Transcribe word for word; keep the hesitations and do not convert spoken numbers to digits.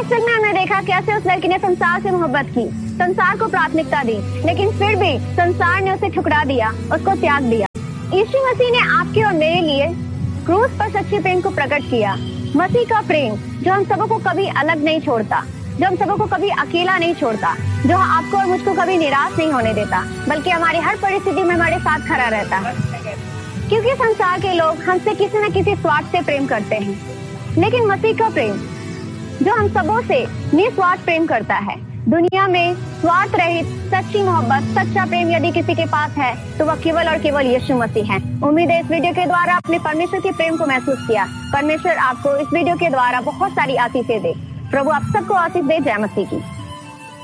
पुस्तक में हमने देखा कैसे उस लड़की ने संसार से मोहब्बत की, संसार को प्राथमिकता दी, लेकिन फिर भी संसार ने उसे ठुकरा दिया, उसको त्याग दिया। यीशु मसीह ने आपके और मेरे लिए क्रूस पर सच्चे प्रेम को प्रकट किया। मसीह का प्रेम जो हम सबों को कभी अलग नहीं छोड़ता, जो हम सबों को कभी अकेला नहीं छोड़ता, जो आपको और मुझको कभी निराश नहीं होने देता, बल्कि हमारी हर परिस्थिति में हमारे साथ खड़ा रहता है। क्योंकि संसार के लोग हमसे किसी न किसी स्वार्थ से प्रेम करते हैं, लेकिन मसीह का प्रेम जो हम सबों से निस्वार्थ प्रेम करता है। दुनिया में स्वार्थ रहित सच्ची मोहब्बत, सच्चा प्रेम यदि किसी के पास है तो वह केवल और केवल यीशु मसीह है। उम्मीद है इस वीडियो के द्वारा आपने परमेश्वर के प्रेम को महसूस किया। परमेश्वर आपको इस वीडियो के द्वारा बहुत सारी आशीषें दे। प्रभु आप सबको आशीष दे। जय मसीह की।